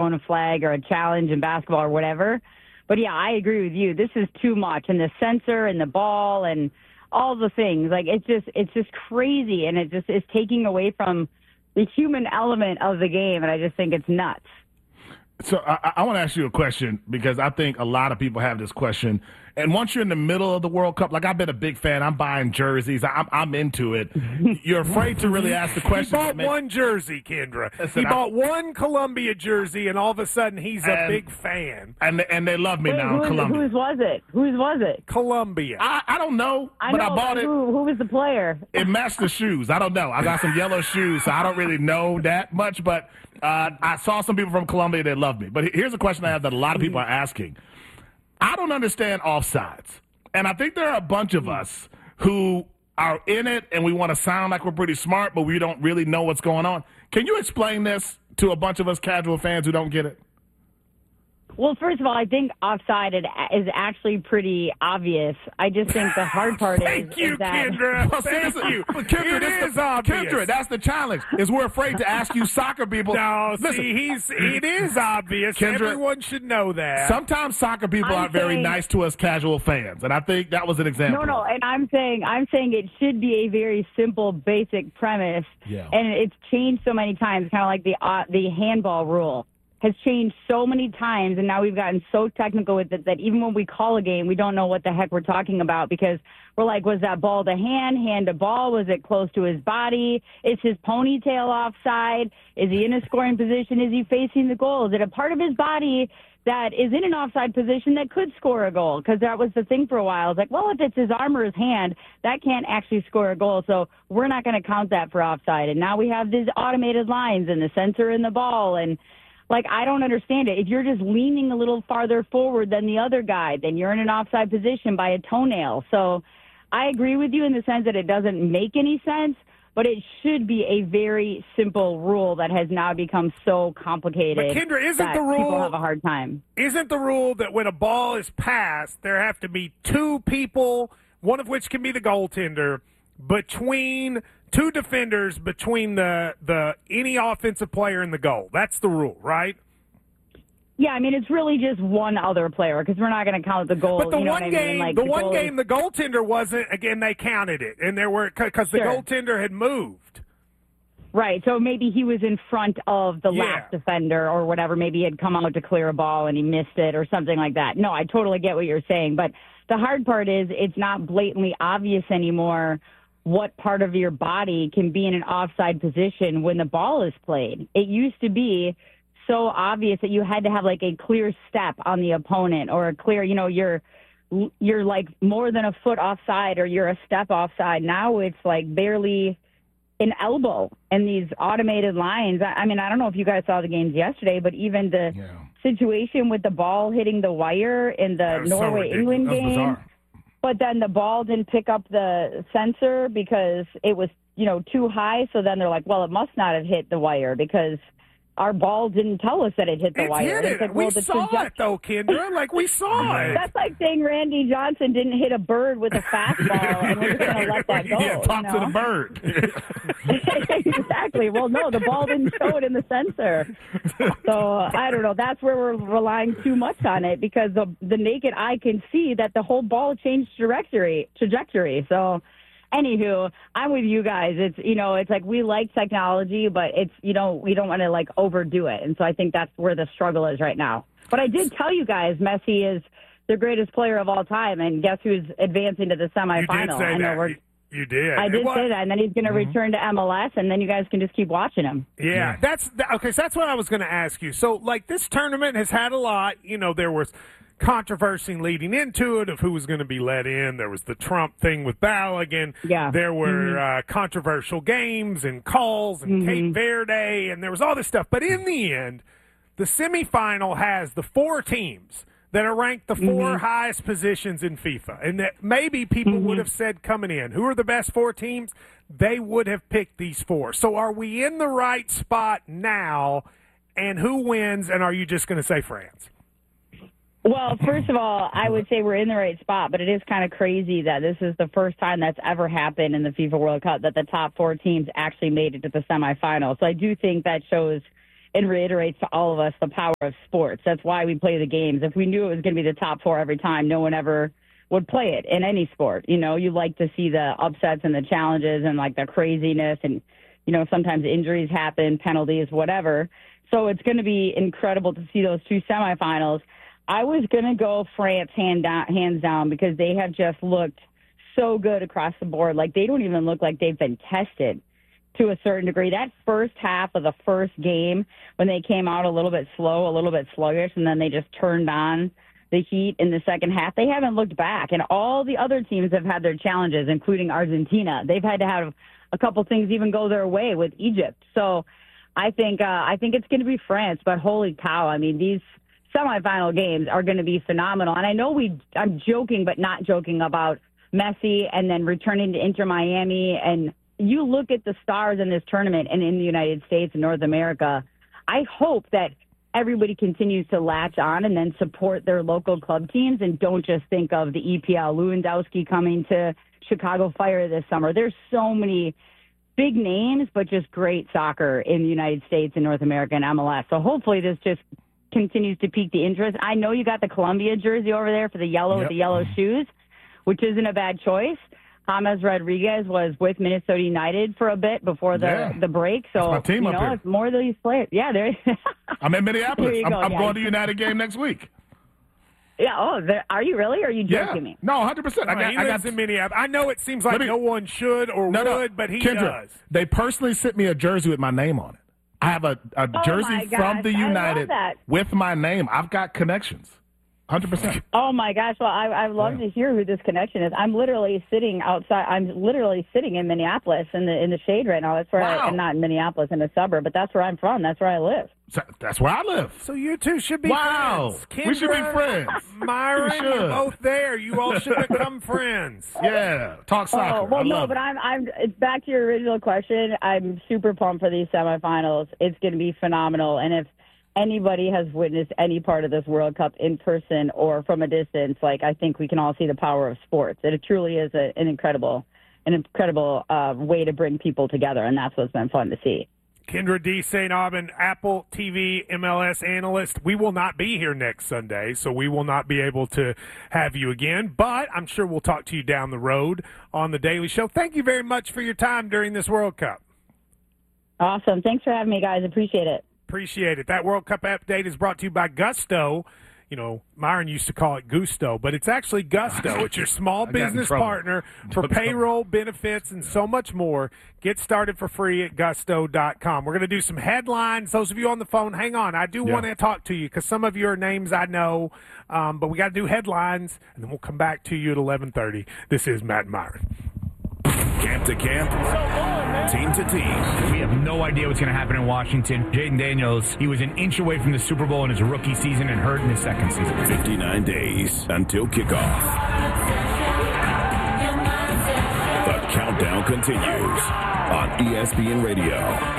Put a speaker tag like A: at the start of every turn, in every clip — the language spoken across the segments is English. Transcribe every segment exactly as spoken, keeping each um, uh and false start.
A: a flag or a challenge in basketball or whatever. But, yeah, I agree with you. This is too much. And the sensor and the ball and all the things, like, it's just it's just crazy. And it just is taking away from the human element of the game. And I just think it's nuts.
B: So I, I want to ask you a question because I think a lot of people have this question. And once you're in the middle of the World Cup, like I've been a big fan, I'm buying jerseys, I'm, I'm into it. You're afraid to really ask the question.
C: He bought one jersey, Kendra.
B: Listen,
C: he
B: I,
C: bought one Columbia jersey, and all of a sudden he's a
B: and,
C: big fan.
B: And and they love me
A: Wait,
B: now
A: who
B: in Columbia.
A: Whose was it? Whose was it?
C: Columbia.
B: I, I don't know,
A: I
B: but
A: know,
B: I bought
A: but
B: it.
A: Who, who was the player?
B: It matched the shoes. I don't know. I got some yellow shoes, so I don't really know that much. But uh, I saw some people from Columbia that love me. But here's a question I have that a lot of people are asking. I don't understand offsides. And I think there are a bunch of us who are in it and we want to sound like we're pretty smart, but we don't really know what's going on. Can you explain this to a bunch of us casual fans who don't get it?
A: Well, first of all, I think offside is actually pretty obvious. I just think the hard part
C: Thank
A: is,
C: you,
A: is that
C: Kendra.
B: Well,
C: Thank
B: seriously,
C: you.
B: but Kendra,
C: It
B: this
C: is
B: the,
C: obvious.
B: Kendra, that's the challenge, is we're afraid to ask you soccer people.
C: No,
B: Listen,
C: see, he's, it is obvious.
B: Kendra,
C: Everyone should know that.
B: Sometimes soccer people
A: I'm
B: aren't very
A: saying-
B: nice to us casual fans, and I think that was an example.
A: No, no, and I'm saying I'm saying it should be a very simple, basic premise,
B: Yeah.
A: and it's changed so many times, kind of like the uh, the handball rule has changed so many times, and now we've gotten so technical with it that even when we call a game, we don't know what the heck we're talking about because we're like, was that ball to hand, hand to ball? Was it close to his body? Is his ponytail offside? Is he in a scoring position? Is he facing the goal? Is it a part of his body that is in an offside position that could score a goal? Because that was the thing for a while. It's like, well, if it's his arm or his hand, that can't actually score a goal, so we're not going to count that for offside. And now we have these automated lines and the sensor in the ball, and like, I don't understand it. If you're just leaning a little farther forward than the other guy, then you're in an offside position by a toenail. So I agree with you in the sense that it doesn't make any sense, but it should be a very simple rule that has now become so complicated.
C: But Kendra, isn't
A: that
C: the rule
A: people have a hard time?
C: Isn't the rule that when a ball is passed, there have to be two people, one of which can be the goaltender, between two defenders between the the any offensive player and the goal? That's the rule, right?
A: Yeah, I mean, it's really just one other player because we're not going to count the goal.
C: But the
A: you know
C: one
A: what I
C: game,
A: mean? Like,
C: the,
A: the
C: one game,
A: is...
C: the goaltender wasn't. Again, they counted it, and there were because the
A: Sure.
C: goaltender had moved.
A: Right, so maybe he was in front of the
C: Yeah.
A: last defender or whatever. Maybe he had come out to clear a ball and he missed it or something like that. No, I totally get what you're saying. But the hard part is it's not blatantly obvious anymore what part of your body can be in an offside position when the ball is played. It used to be so obvious that you had to have like a clear step on the opponent or a clear, you know, you're you're like more than a foot offside or you're a step offside. Now it's like barely an elbow and these automated lines. I, I mean, I don't know if you guys saw the games yesterday, but even the
B: Yeah.
A: situation with the ball hitting the wire in the
C: was so
A: Norway-England
B: That's
A: game,
B: bizarre.
A: but then the ball didn't pick up the sensor because it was, you know, too high. So then they're like, well, it must not have hit the wire because our ball didn't tell us that it hit the
C: It
A: wire.
C: hit
A: And it's
C: it.
A: like,
C: we
A: well, the
C: saw
A: trajectory-
C: it though, Kendra. Like we saw it.
A: That's like saying Randy Johnson didn't hit a bird with a fastball and we're just going to let that go.
B: Yeah, talk
A: you
B: to
A: know?
B: the bird.
A: Exactly. Well, no, the ball didn't show it in the sensor. So I don't know. That's where we're relying too much on it because the the naked eye can see that the whole ball changed trajectory. Trajectory. So, anywho, I'm with you guys. It's you know, it's like we like technology, but it's you know we don't want to like overdo it, and so I think that's where the struggle is right now. But I did tell you guys, Messi is the greatest player of all time, and guess who's advancing to the
C: You
A: semifinal?
C: did say
A: I know
C: that.
A: we're.
C: You- You did.
A: I did
C: What-
A: say that, and then he's going to
B: Mm-hmm.
A: return to M L S, and then you guys can just keep watching him.
C: Yeah,
B: Yeah.
C: that's th- okay. So that's what I was going to ask you. So, like, this tournament has had a lot. You know, there was controversy leading into it of who was going to be let in. There was the Trump thing with Balogun.
A: Yeah.
C: There were
A: Mhm.
C: uh, controversial games and calls and
A: Mhm.
C: Cape Verde, and there was all this stuff. But in the end, the semifinal has the four teams that are ranked the four
A: Mhm.
C: highest positions in FIFA, and that maybe people
A: Mhm.
C: would have said coming in, who are the best four teams? They would have picked these four. So are we in the right spot now, and who wins, and are you just going to say France?
A: Well, first of all, I would say we're in the right spot, but it is kind of crazy that this is the first time that's ever happened in the FIFA World Cup that the top four teams actually made it to the semifinal. So I do think that shows and reiterates to all of us the power of sports. That's why we play the games. If we knew it was going to be the top four every time, no one ever would play it in any sport. You know, you like to see the upsets and the challenges and like the craziness, and, you know, sometimes injuries happen, penalties, whatever. So it's going to be incredible to see those two semifinals. I was going to go France hand down, hands down because they have just looked so good across the board. Like, they don't even look like they've been tested to a certain degree. That first half of the first game, when they came out a little bit slow, a little bit sluggish, and then they just turned on the heat in the second half, they haven't looked back. And all the other teams have had their challenges, including Argentina. They've had to have a couple things even go their way with Egypt. So I think uh, I think it's going to be France, but holy cow, I mean, these semifinal games are going to be phenomenal. And I know we, I'm joking, but not joking about Messi and then returning to Inter Miami. And you look at the stars in this tournament and in the United States and North America, I hope that everybody continues to latch on and then support their local club teams and don't just think of the E P L. Lewandowski coming to Chicago Fire this summer. There's so many big names, but just great soccer in the United States and North America and M L S. So hopefully this just continues to pique the interest. I know you got the Colombia jersey over there for the yellow
B: yep.
A: with the yellow shoes, which isn't a bad choice. James Rodriguez was with Minnesota United for a bit before the,
B: yeah.
A: the break. So,
B: That's my team
A: you
B: up
A: know,
B: here.
A: it's more of these players. Yeah, there.
B: I'm in Minneapolis. I'm,
A: go.
B: I'm
A: yeah,
B: going to United game next week.
A: Yeah. Oh, there, are you really? Or are you joking
B: Yeah.
A: me?
B: No, one hundred percent. I
C: Right,
B: got,
C: he
B: I
C: lives
B: got
C: in Minneapolis. I know it seems like
B: me,
C: no one should or
B: no,
C: would,
B: no.
C: but he
B: Kendra,
C: does.
B: They personally sent me a jersey with my name on it. I have a, a
A: Oh,
B: jersey
A: my
B: from
A: gosh.
B: the
A: I love
B: United
A: that.
B: with my name. I've got connections. one hundred percent.
A: Oh my gosh! Well, I I love
B: Yeah.
A: to hear who this connection is. I'm literally sitting outside. I'm literally sitting in Minneapolis in the in the shade right now. That's where
B: Wow.
A: I, I'm not in Minneapolis in a suburb, but that's where I'm from. That's where I live.
B: So that's where I live.
C: So you two should be
B: Wow.
C: friends.
B: We should be
C: Kendra,
B: friends.
C: Myron,
B: We should.
C: you're both there. You all should become friends.
B: Yeah. Talk soccer.
A: Oh well,
B: I
A: no,
B: love
A: but
B: it.
A: I'm I'm. It's back to your original question. I'm super pumped for these semifinals. It's going to be phenomenal, and if anybody has witnessed any part of this World Cup in person or from a distance, like, I think we can all see the power of sports. It truly is a, an incredible, an incredible uh, way to bring people together, and that's what's been fun to see.
C: Kendra D. Saint Aubin, Apple T V M L S analyst. We will not be here next Sunday, so we will not be able to have you again, but I'm sure we'll talk to you down the road on The Daily Show. Thank you very much for your time during this World Cup.
A: Awesome. Thanks for having me, guys. Appreciate it.
C: Appreciate it. That World Cup update is brought to you by Gusto. You know, Myron used to call it Gusto, but it's actually Gusto. It's your small
B: I got in
C: business
B: trouble.
C: partner for payroll, benefits, and so much more. Get started for free at gusto dot com. We're going to do some headlines. Those of you on the phone, hang on. I do
B: Yeah.
C: want to talk to you because some of your names I know, um, but we got to do headlines, and then we'll come back to you at eleven thirty. This is Matt and Myron.
D: Camp to camp, team to team.
E: We have no idea what's going to happen in Washington. Jaden Daniels, he was an inch away from the Super Bowl in his rookie season and hurt in his second season.
D: fifty-nine days until kickoff. The countdown continues on E S P N Radio.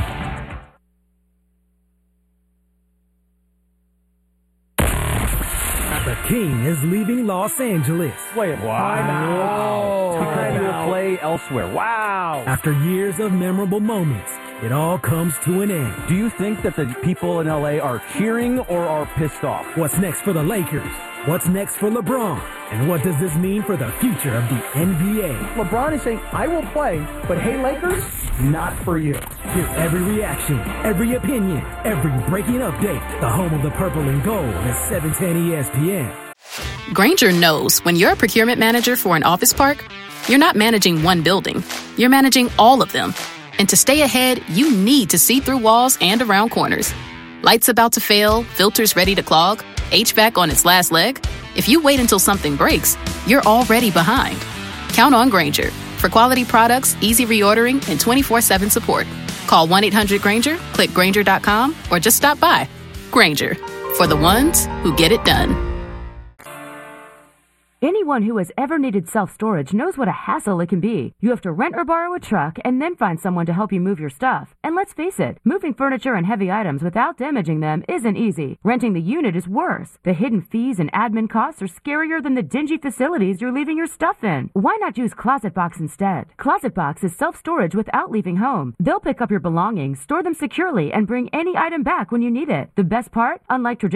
F: The King is leaving Los Angeles.
G: Wait, wow. Because he will play elsewhere. Wow.
F: After years of memorable moments, it all comes to an end.
G: Do you think that the people in L A are cheering or are pissed off?
F: What's next for the Lakers? What's next for LeBron? And what does this mean for the future of the N B A?
G: LeBron is saying, I will play, but hey, Lakers, not for you.
F: Hear every reaction, every opinion, every breaking update. The home of the purple and gold is seven ten E S P N.
H: Grainger knows when you're a procurement manager for an office park, you're not managing one building. You're managing all of them. And to stay ahead, you need to see through walls and around corners. Lights about to fail, filters ready to clog, H V A C on its last leg. If you wait until something breaks, you're already behind. Count on Grainger for quality products, easy reordering, and twenty-four seven support. Call one eight hundred Grainger, click Grainger dot com, or just stop by. Grainger, for the ones who get it done.
I: Anyone who has ever needed self-storage knows what a hassle it can be. You have to rent or borrow a truck and then find someone to help you move your stuff. And let's face it, moving furniture and heavy items without damaging them isn't easy. Renting the unit is worse. The hidden fees and admin costs are scarier than the dingy facilities you're leaving your stuff in. Why not use ClosetBox instead? ClosetBox is self-storage without leaving home. They'll pick up your belongings, store them securely, and bring any item back when you need it. The best part? Unlike traditional